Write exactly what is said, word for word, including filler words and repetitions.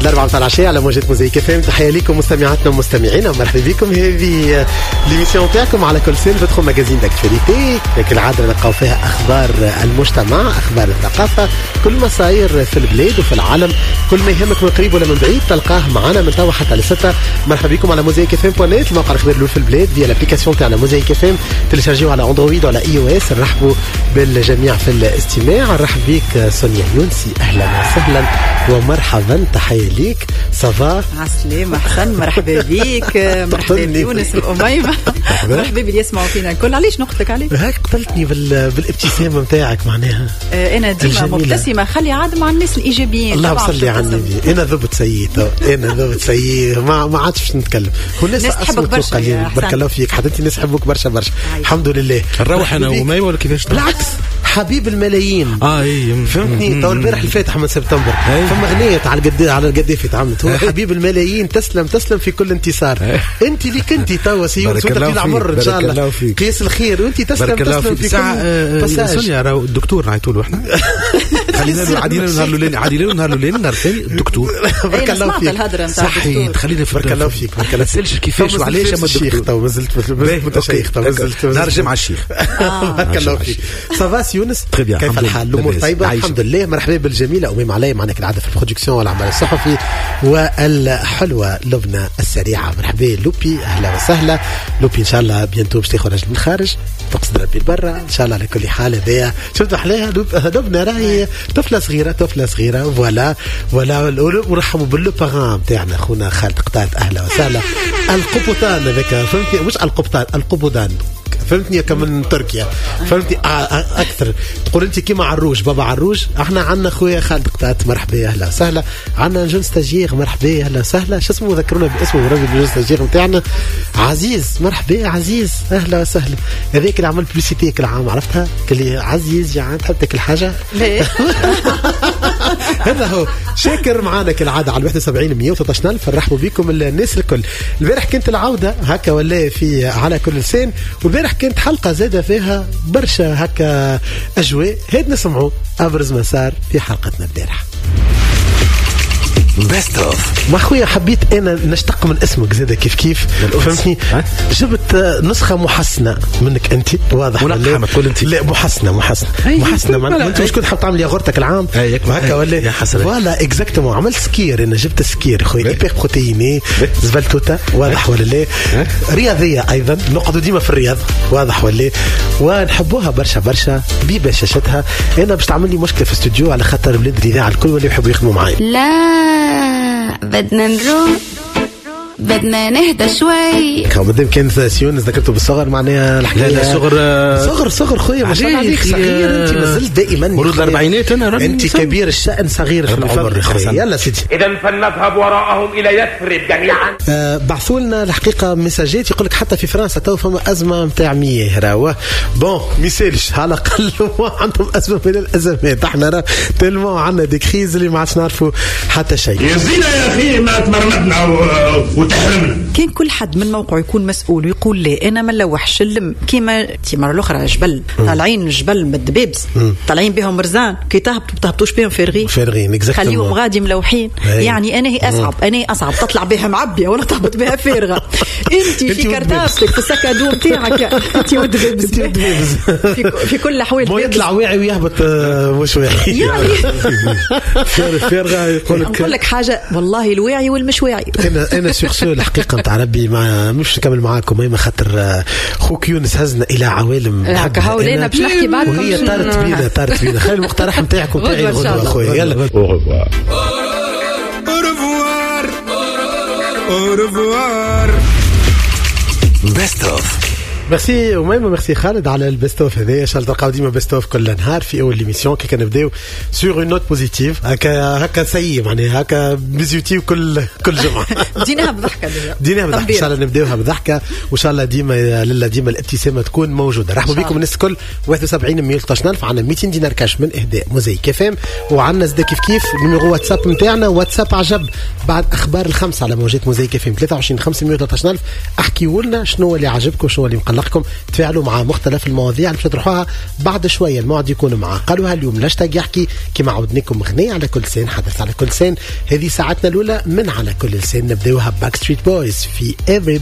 الأربعة متاع العشية على موجة موزايك اف ام. تحية لكم مستمعاتنا ومستمعينا ومرحبا بكم. هذه ليميسيون تاعكم على كل سين فوتخ ماجازين داكتواليتي كالعادة نلقاو فيها أخبار المجتمع، أخبار الثقافة، كل ما صاير في البلاد وفي العالم، كل ما يهمك من قريب ولا من بعيد تلقاه معنا من توا حتى لستة. مرحبا بكم على موزايك اف ام بوان نت، الموقع الأخبار الأول في البلاد فيا الابليكاسيون تاعنا موزايك اف ام، تلشارجيو على اندرويد وعلى اي او اس. نرحبوا بالجميع في الاستماع. نرحب بك سونيا يونسي، أهلا وسهلا ومرحبا. تحية ليك. صافا عسلامة حسن، مرحبا بيك. مرحبا بيونس الأميمة، مرحبا باللي يسمعوا فينا الكل. علاش نقتلك عليك؟ هاك قتلتني بالابتسامة متاعك معناها. آه أنا ديما مبتسمة، خلي عاد مع الناس الإيجابيين. الله يصلي على النبي. أنا ذبت سيء، أنا ذبت سيء، ما ما عادش باش نتكلم. الناس تحبك برشا، بارك الله فيك. حتى أنت الناس تحبك برشا برشا. الحمد لله. نروح أنا وماي ولا كيفاش؟ بالعكس، حبيب الملايين. اه اي فهمتني. تو البارح الفاتح من سبتمبر فما اغنيه على القد على القدافي تعملت، هو حبيب الملايين. تسلم تسلم في كل انتصار. انت اللي كنتي توا سيوس وانت في العمر ان شاء الله قيس الخير، وانت تسلم تسلم في كل باساج. سونيا راهو الدكتور نعيطوا له احنا خلينا له عادي له نهار الاولاني، عادي له نهار الاولاني، نهار الثاني الدكتور. بارك الله فيك. الهضره نتاع الدكتور خلينا في بارك الله فيك. بارك الله تسالش كيفاش وعلاش اما الشيخ تو مازلت متشيخ تو مازلت نرجع مع الشيخ. بارك الله فيك. صافا يونس، كيف الحال؟ الامور طيبه الحمد لله. مرحبا بالجميله أميمة علي معنا كالعاده في البرودكسيون والعمل الصحفي والحلوه لبنى السريعه. مرحبا لوبي، اهلا وسهلا لوبي. ان شاء الله بيانتو باش تخرج من الخارج، تقصد ربي برا ان شاء الله. على كل حال هذايا شفتوا احلاها لبنى راهي طفله صغيره طفله صغيره. فوالا فوالا. ونرحبوا باللو باران تاعنا خونا خالد قطات، اهلا وسهلا. القبطان هذاك فهمتني، مش القبطان القبطان فهمتني كمان تركيا فهمتي اكثر. تقول انت كيما عروج بابا عروج. احنا عندنا خويا خالد قطات، مرحبا اهلا وسهلا. عندنا جون ستاجير، مرحبا اهلا وسهلا. شو اسمه ذكرونا باسمه الراجل جون ستاجير نتاعنا عزيز، مرحبا عزيز اهلا وسهلا. هذيك اللي عمل بليسيتي كل عام عرفتها اللي عزيز جعان تحب تاكل حاجه. ليه هذا هو شاكر معانا كالعاده على واحد وسبعين مية وثلاثة عشر ألف. نرحبوا بكم الناس الكل. البارح كانت العوده هكا ولا في على كل لسان، والبارح كانت حلقه زاده فيها برشا هكا اجواء. هاد نسمعوا ابرز ما صار في حلقتنا البارح. بيست اوف ما خويا حبيت انا نشتق من اسمك زاده كيف كيف فهمتني. جبت نسخه محسنه منك انت، واضح ولا ما تقول انت؟ لا محسنه محسنه محسنه. ما انت مش كنت حاب تعمل ياغورتك العام هكا ولا يا حسن؟ ولا اكزاكتومون. عملت سكير، انا جبت سكير خويا ايبر بروتيني زبلتوتا، واضح ولا لا؟ رياضيه ايضا، نقعدوا ديما في الرياض، واضح ولا؟ ونحبوها برشا برشا ببشاشتها. انا باش تعمل لي مشكله في الاستوديو على خاطر ولاد الاذاعه الكل اللي يحبوا يخدموا معايا. لا بدنا نروح، بدنا نهدى شوي. كم مدام كانت سيونس ذكرته بالصغر معناها الحكايه. لا لا صغر صغر صغر خويا ما شاء الله عليك صغير. انت مازلت دائما مرود الاربعينات. انا انت كبير الشأن صغير في العمر خويا. يلا سيدي اذا فلنذهب وراءهم الى يثرب جميعا. آه بعثوا لنا الحقيقه مساجات يقول لك حتى في فرنسا تو فما ازمه نتاع مياه. راهو بون ميسالش على الاقل عندهم ازمه من الازمات. احنا راه تلمو عندنا ديك خيز اللي ما عادش نعرفوا حتى شيء. يزينا يا اخي ما تمرمدنا وتحرمنا. كان كل حد من موقعه يكون مسؤول ويقول لي انا ما نلوحش اللم كيما تي مره الاخرى جبل طالعين جبل بالدبابز طالعين بهم مرزان كي تهبطوا تهبطوش بهم فارغين فارغين اكزاكتومون. خليهم غادي ملوحين. يعني انا هي اصعب انا هي اصعب تطلع بها معبيه ولا تهبط بها فارغه. انت في كرتاستك في السكادو نتاعك انت ودبابز في في كل الاحوال مو يطلع واعي ويهبط مش واعي يعني فارغه. يقول لك نقول لك حاجه والله الواعي والمش واعي. انا انا سيغسو الحقيقه نتاع ربي ما مش نكمل معاكم ما خاطر خوك يونس هزنا الى عوالم هكا هاولينا باش نحكي بعدكم. وهي طارت بينا طارت بينا. خلي المقترح نتاعكم تاعي غدوه اخويا. يلا بيست اوف. ميرسي وميمة، ميرسي خالد على البيست اوف هذايا. ان شاء الله تلقاو ديما بيست اوف كل نهار في اول ليميسيون كي كنبداو سور اون نوت بوزيتيف هكا هكا سي معناها هكا بيزيوتي كل كل جمعه. ديناها بضحكه ديناها بضحكه ان شاء الله نبداوها بضحكه وان شاء الله ديما لله ديما الابتسامه تكون موجوده. رحبوا بكم الناس الكل. واحد وسبعين مية وثلاثة عشر ألف. عندنا مئتين دينار كاش من اهداء موزايك اف ام، وعندنا زاد كيف كيف نيميرو واتساب نتاعنا واتساب عجب بعد اخبار الخمسه على موجات موزايك اف ام ثلاثة وعشرين خمسمية وثلاثة عشر ألف. احكيوا لنا شنو اللي عجبكم شنو اللي مقلق نقلكم تفاعلوا مع مختلف المواضيع اللي نطرحوها بعد شويه. الموعد يكون مع قالوها اليوم لاشتاق يحكي كما عودناكم غنية على كل لسان، حدث على كل لسان. هذه ساعتنا الاولى من على كل لسان، نبداوها باك ستريت بويز في every